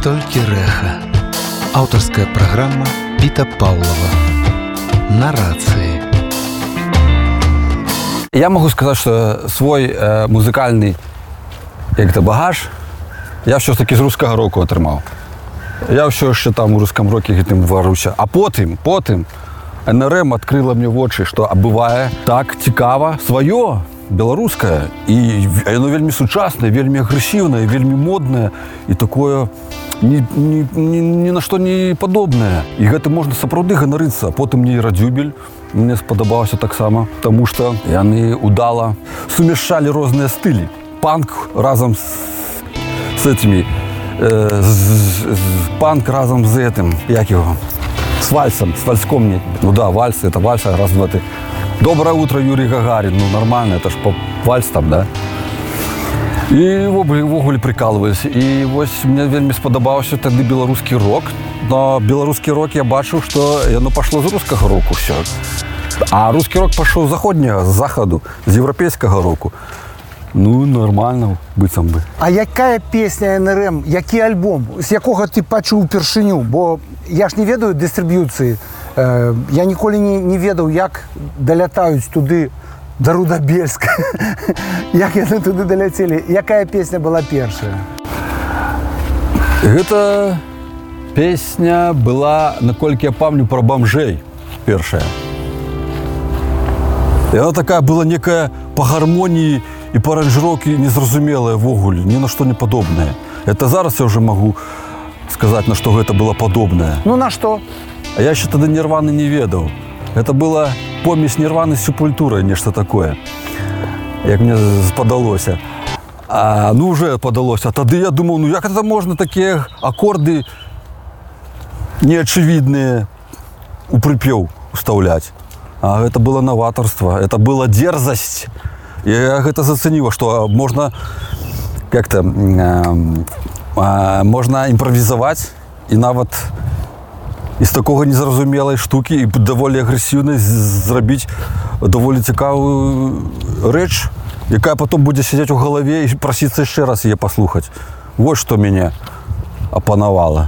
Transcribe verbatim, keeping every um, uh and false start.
Толькі рэха. Аўтарская праграма Піта Паўлова. На рацыі. Я могу сказать, что свой э, музыкальный як-то багаж я все ж таки з рускага року атрымаў. Я все ще там у рускам роке гэтым варуся. А потым, потым эн эр эм адкрыла мне вочы, што бывае так цікава сваё, беларускае. І яно вельмі сучаснае, вельмі агрэсіўнае, вельмі моднае і такое ні, ні, ні, ні на што не падобнае. І гэта можна сапраўды ганарыцца. Потым мне і радзюбель мне спадабаўся таксама, таму што яны удала сумяшчалі розныя стылі. Панк разам з, з этими, э, з, з, панк разам з этим, як його, с вальсом, с вальском. Не. Ну да, вальс, это вальс, раз, два, три. Доброе утро, Юрий Гагарин. Ну нормально, это ж вальс там, да? І ввогуле прикалывались. І вось мне вельмі спадабаўся тады беларускі рок. Но беларускі рок я бачыў, што яно пашло з рускага року все. А рускі рок пашоў з заходняга, з захаду, з еўрапейскага року. Ну, нормально, быццам бы. А якая песня эн эр эм, які альбом, з якога ты пачуў упершыню? Бо я ж не ведаю дыстрыб'юцыі. Э, я ніколі не, не ведаў, як далятаюць туды да Рудабельска. Як яны туды даляцелі? Якая песня была першая? Гэта песня была, наколькі я памятаю, пра бамжэй першая. І она такая была некая па гармоніі і па аранжыроўкі незразумелая ввогуле, ні на што не падобная. Это зараз я уже могу сказаць, на што гэта было падобнае. Ну на што? А я ще тады Нірваны не ведаў. Это была помесь Нірваны з Сепультурай, нешта такое, як мне падалося. А, ну уже падалося. А тады я думаў, ну як это можна такія акорды неачевідныя у прыпеў устаўляць? А гэта было новаторство, это была дерзость. Я гэта зацэніла, што можна как-то э, э, можна імправізаваць і нават из такого незразумелой штуки и довольно агрессивной зрабіць довольно цікавую рэч, якая потом будет сидеть у голове и проситься еще раз ее послухать. Вот что меня опановало.